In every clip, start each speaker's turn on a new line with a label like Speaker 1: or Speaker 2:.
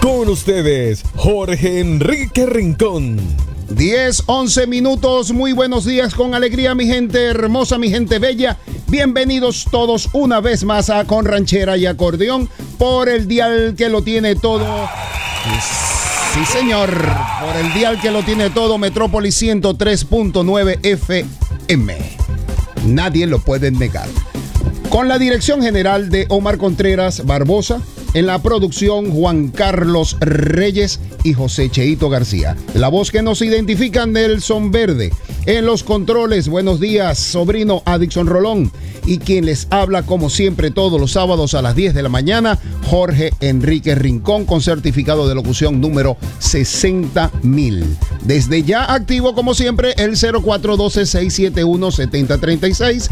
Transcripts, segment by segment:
Speaker 1: Con ustedes, Jorge Enrique Rincón.
Speaker 2: 10-11 minutos, muy buenos días con alegría mi gente hermosa, mi gente bella. Bienvenidos todos una vez más a Con Ranchera y Acordeón por el dial que lo tiene todo. Sí señor, por el dial que lo tiene todo, Metrópolis 103.9 FM. Nadie lo puede negar. Con la dirección general de Omar Contreras Barbosa, en la producción Juan Carlos Reyes y José Cheito García. La voz que nos identifica, Nelson Verde. En los controles, buenos días, sobrino Adixon Rolón. Y quien les habla como siempre todos los sábados a las 10 de la mañana, Jorge Enrique Rincón, con certificado de locución número 60,000. Desde ya activo como siempre el 0412-671-7036,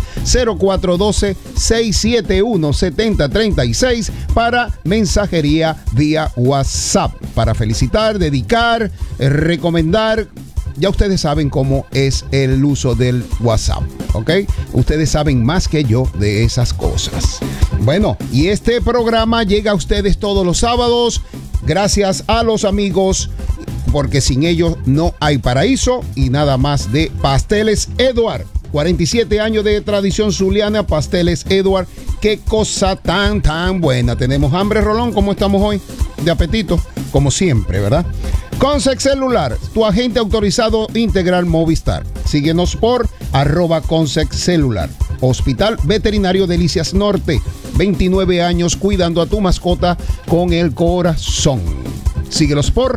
Speaker 2: 0412-671-7036 para mensajería vía WhatsApp, para felicitar, dedicar, recomendar. Ya ustedes saben cómo es el uso del WhatsApp, ¿ok? Ustedes saben más que yo de esas cosas. Bueno, y este programa llega a ustedes todos los sábados gracias a los amigos, porque sin ellos no hay paraíso, y nada más de Pasteles Edward. 47 años de tradición zuliana, Pasteles Edward. Qué cosa tan buena. Tenemos hambre, Rolón. ¿Cómo estamos hoy? De apetito, como siempre, ¿verdad? Consec Celular, tu agente autorizado integral Movistar. Síguenos por @Consec Celular. Hospital Veterinario Delicias Norte, 29 años cuidando a tu mascota con el corazón. Síguelos por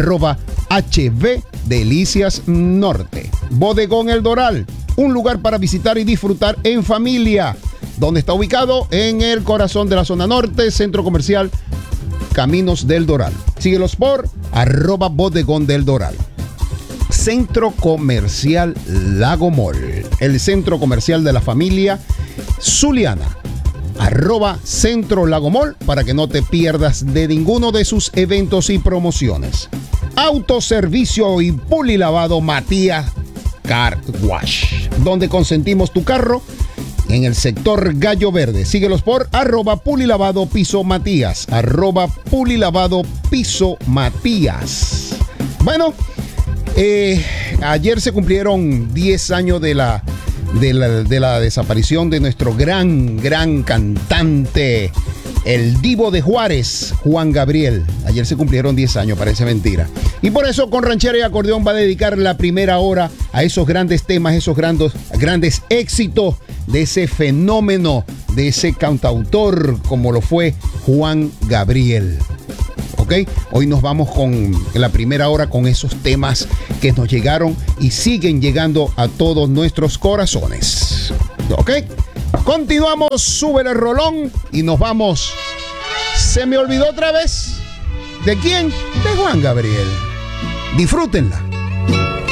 Speaker 2: @HB Delicias Norte. Bodegón El Doral, un lugar para visitar y disfrutar en familia. ¿Dónde está ubicado? En el corazón de la zona norte, centro comercial Caminos del Doral. Síguelos por @Bodegón del Doral. Centro Comercial Lago Mall, el centro comercial de la familia zuliana. @Centro Lago Mall para que no te pierdas de ninguno de sus eventos y promociones. Autoservicio y pulilavado Matías Car Wash, donde consentimos tu carro en el sector Gallo Verde. Síguelos por @Pulilavado Piso Matías, @Pulilavado Piso Matías. Bueno, ayer se cumplieron 10 años de la desaparición de nuestro gran cantante, el divo de Juárez, Juan Gabriel. Ayer se cumplieron 10 años, parece mentira. Y por eso Con Ranchera y Acordeón va a dedicar la primera hora a esos grandes temas, esos grandes éxitos de ese fenómeno, de ese cantautor como lo fue Juan Gabriel. ¿Ok? Hoy nos vamos con la primera hora con esos temas que nos llegaron y siguen llegando a todos nuestros corazones. ¿Ok? Continuamos, sube el rolón y nos vamos. ¿Se me olvidó otra vez? ¿De quién? De Juan Gabriel. Disfrútenla.